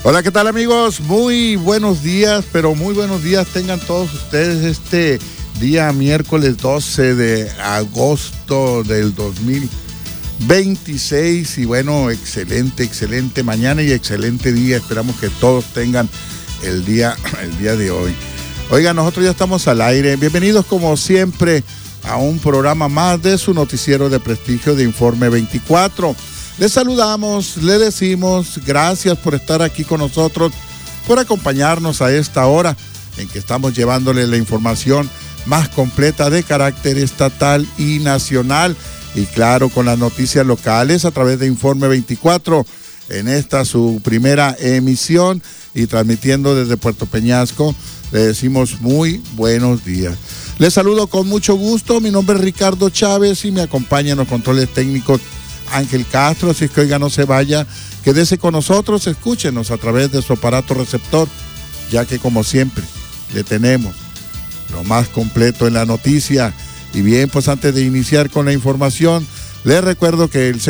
Hola, ¿qué tal, amigos? Muy buenos días, pero muy buenos días tengan todos ustedes este día miércoles 12 de agosto del 2026 y bueno, excelente mañana y excelente día. Esperamos que todos tengan el día de hoy. Oigan, nosotros ya estamos al aire. Bienvenidos como siempre a un programa más de su noticiero de prestigio de Informe 24. Les saludamos, le decimos gracias por estar aquí con nosotros, por acompañarnos a esta hora en que estamos llevándole la información más completa de carácter estatal y nacional. Y claro, con las noticias locales a través de Informe 24, en esta su primera emisión y transmitiendo desde Puerto Peñasco, le decimos muy buenos días. Les saludo con mucho gusto, mi nombre es Ricardo Chávez y me acompaña en los controles técnicos Ángel Castro, así es que oiga, no se vaya, quédese con nosotros, escúchenos a través de su aparato receptor, ya que como siempre le tenemos lo más completo en la noticia. Y bien, pues antes de iniciar con la información, les recuerdo que el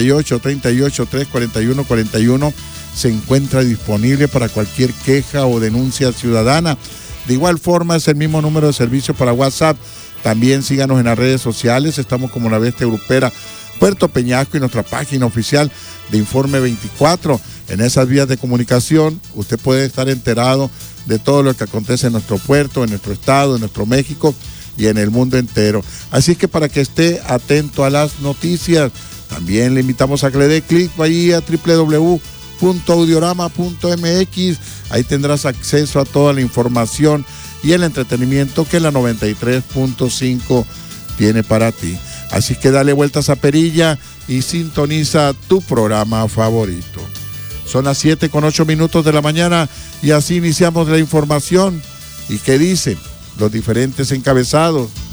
638-341-4141 se encuentra disponible para cualquier queja o denuncia ciudadana. De igual forma, es el mismo número de servicio para WhatsApp. También síganos en las redes sociales, estamos como La Bestia Grupera Puerto Peñasco y nuestra página oficial de Informe 24. En esas vías de comunicación usted puede estar enterado de todo lo que acontece en nuestro puerto, en nuestro estado, en nuestro México y en el mundo entero. Así que para que esté atento a las noticias, también le invitamos a que le dé clic ahí a www.audiorama.mx. Ahí tendrás acceso a toda la información y el entretenimiento que la 93.5 tiene para ti. Así que dale vueltas a perilla y sintoniza tu programa favorito. Son las 7:08 de la mañana y así iniciamos la información. ¿Y qué dicen los diferentes encabezados